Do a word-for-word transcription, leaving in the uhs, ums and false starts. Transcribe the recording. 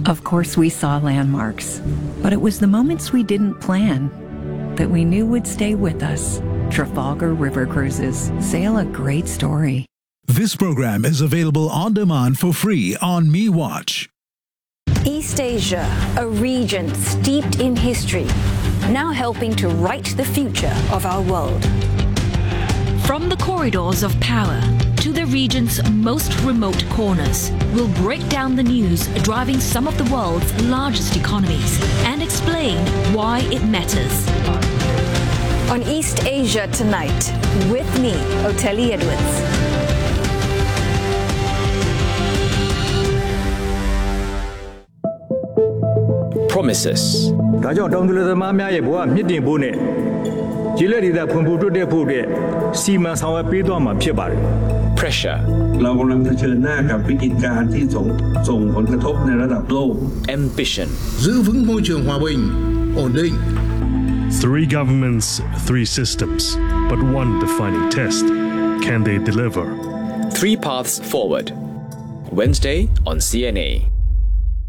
Of course, we saw landmarks, but it was the moments we didn't plan that we knew would stay with us. Trafalgar River Cruises sail a great story. This program is available on demand for free on MeWatch. East Asia, a region steeped in history, now helping to write the future of our world. From the corridors of power to the region's most remote corners, we'll break down the news driving some of the world's largest economies and explain why it matters. On East Asia Tonight, with me, Oteli Edwards. Promises. ဒါကြောင့်တောင်သူလယ်သမားများရဲ့ဘဝမြင့်တင်ဖို့နဲ့ကျေးလက်ဒေသဖွံ့ဖြိုးတိုးတက်ဖို့အတွက်စီမံဆောင်ရွက်ပေးသွားမှာဖြစ်ပါတယ် Pressure. เรากำลังเผชิญหน้ากับวิกฤตการณ์ที่ส่งส่งผลกระทบในระดับโลก Ambition. Giữ vững môi trường hòa bình, ổn định. Three governments, three systems, but one defining test. Can they deliver? Three paths forward. Wednesday on C N A.